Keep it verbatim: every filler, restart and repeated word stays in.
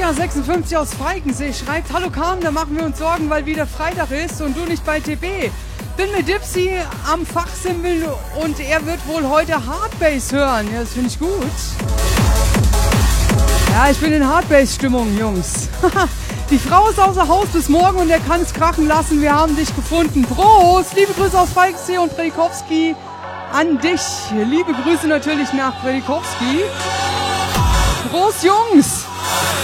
Tina sechsundfünfzig aus Falkensee schreibt: Hallo Carmen, da machen wir uns Sorgen, weil wieder Freitag ist und du nicht bei T B. Bin mit Dipsy am Fachsimpeln und er wird wohl heute Hardbass hören. Ja, das finde ich gut. Ja, ich bin in Hardbass-Stimmung, Jungs. Die Frau ist außer Haus bis morgen und er kann es krachen lassen. Wir haben dich gefunden. Prost! Liebe Grüße aus Falkensee und Predikowski an dich. Liebe Grüße natürlich nach Predikowski. Prost, Jungs!